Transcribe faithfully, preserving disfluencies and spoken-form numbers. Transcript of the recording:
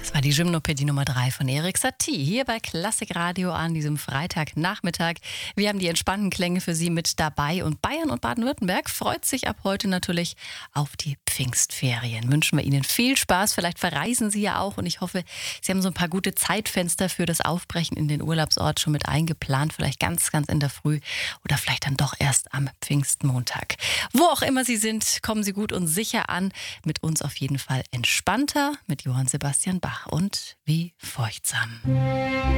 Das war die Gymnopädie Nummer drei von Erik Satie hier bei Klassik Radio an diesem Freitagnachmittag. Wir haben die entspannten Klänge für Sie mit dabei und Bayern und Baden-Württemberg freut sich ab heute natürlich auf die Pfingstferien. Wünschen wir Ihnen viel Spaß, vielleicht verreisen Sie ja auch und ich hoffe, Sie haben so ein paar gute Zeitfenster für das Aufbrechen in den Urlaubsort schon mit eingeplant, vielleicht ganz, ganz in der Früh oder vielleicht dann doch erst am Pfingstmontag. Wo auch immer Sie sind, kommen Sie gut und sicher an, mit uns auf jeden Fall entspannter, mit Johann Sebastian Bach und Wie furchtsam.